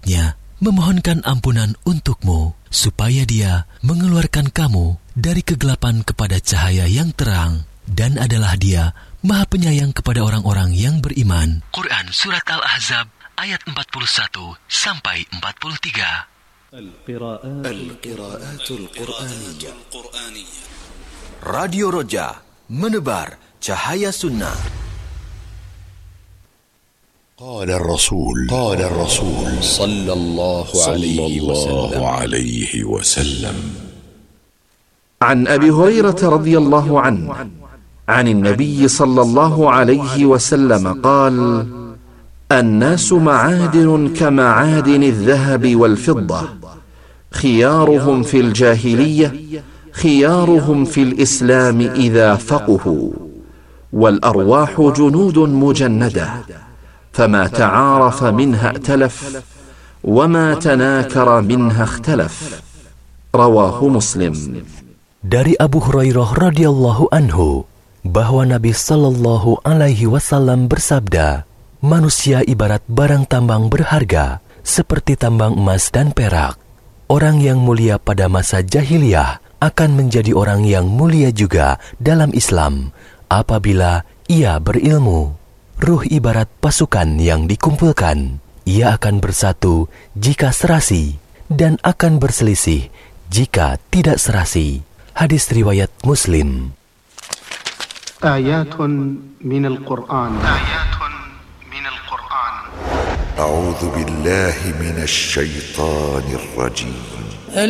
umatnya memohonkan ampunan untukmu, supaya Dia mengeluarkan kamu dari kegelapan kepada cahaya yang terang, dan adalah Dia Maha Penyayang kepada orang-orang yang beriman. Quran Surat Al-Ahzab ayat 41 sampai 43. Al-Qira'atul Qur'aniyah. Radio Roja, menebar cahaya sunnah. قال الرسول صلى الله عليه وسلم عن أبي هريرة رضي الله عنه عن النبي صلى الله عليه وسلم قال: الناس معادن كمعادن الذهب والفضة، خيارهم في الجاهلية خيارهم في الإسلام إذا فقهوا، والأرواح جنود مجندة، فما تعارف منها ائتلف، وما تناكر منها اختلف. رواه مسلم. Dari Abu Hurairah radhiyallahu anhu bahwa Nabi sallallahu alaihi wasallam bersabda, manusia ibarat barang tambang berharga seperti tambang emas dan perak. Orang yang mulia pada masa jahiliyah akan menjadi orang yang mulia juga dalam Islam apabila ia berilmu. Ruh ibarat pasukan yang dikumpulkan. Ia akan bersatu jika serasi dan akan berselisih jika tidak serasi. Hadis riwayat Muslim. Ayatun minal Qur'an. أعوذ بالله من الشيطان الرجيم